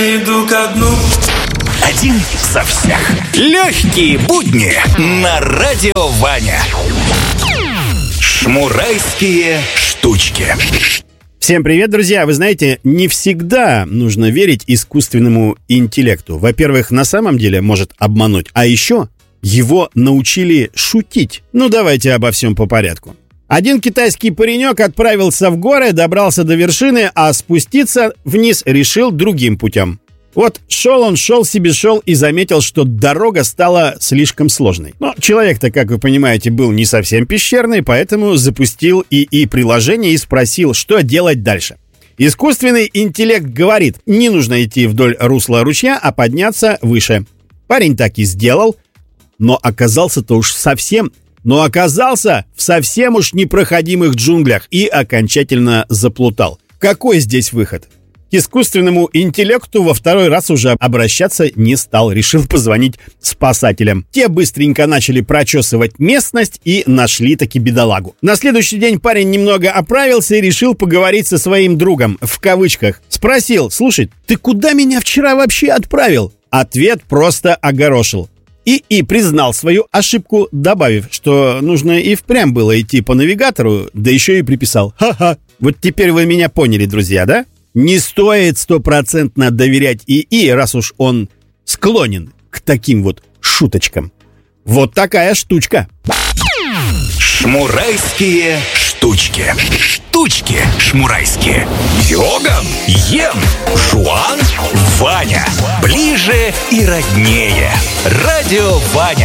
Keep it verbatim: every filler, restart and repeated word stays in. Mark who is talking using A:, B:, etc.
A: Иду ко дну.
B: Один за всех. Легкие будни на Радио Ваня. Шмурайские штучки.
C: Всем привет, друзья! Вы знаете, не всегда нужно верить искусственному интеллекту. Во-первых, на самом деле может обмануть, а еще его научили шутить. Ну, давайте обо всем по порядку. Один китайский паренек отправился в горы, добрался до вершины, а спуститься вниз решил другим путем. Вот шел он, шел себе шел и заметил, что дорога стала слишком сложной. Но человек-то, как вы понимаете, был не совсем пещерный, поэтому запустил ИИ-приложение и спросил, что делать дальше. Искусственный интеллект говорит, не нужно идти вдоль русла ручья, а подняться выше. Парень так и сделал, но оказался-то уж совсем... Но оказался в совсем уж непроходимых джунглях и окончательно заплутал. Какой здесь выход? К искусственному интеллекту во второй раз уже обращаться не стал, решил позвонить спасателям. Те быстренько начали прочесывать местность и нашли таки бедолагу. На следующий день парень немного оправился и решил поговорить со своим другом, в кавычках. Спросил, слушай, ты куда меня вчера вообще отправил? Ответ просто огорошил. И и признал свою ошибку, добавив, что нужно и впрямь было идти по навигатору, да еще и приписал. Ха-ха. Вот теперь вы меня поняли, друзья, да? Не стоит стопроцентно доверять ИИ, раз уж он склонен к таким вот шуточкам. Вот такая штучка.
B: Шмурайские штучки. Штучки шмурайские. Йоган, Йен, Жуан, Ваня. Ближе и роднее. Радио Ваня.